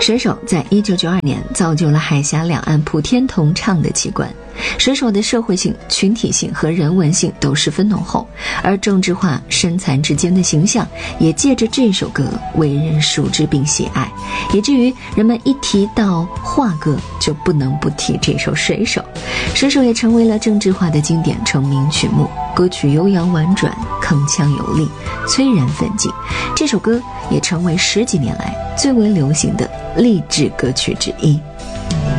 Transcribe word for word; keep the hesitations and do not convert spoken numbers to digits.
水手在一九九二年造就了海峡两岸普天同畅的奇观。水手的社会性、群体性和人文性都十分浓厚，而郑智化身残志坚的形象也借着这首歌为人熟知并喜爱，以至于人们一提到华歌就不能不提这首水手。水手也成为了郑智化的经典成名曲目，歌曲悠扬婉转，铿锵有力，催人奋进。这首歌也成为十几年来最为流行的励志歌曲之一。